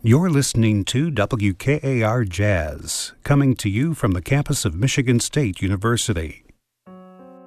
You're listening to WKAR Jazz, coming to you from the campus of Michigan State University.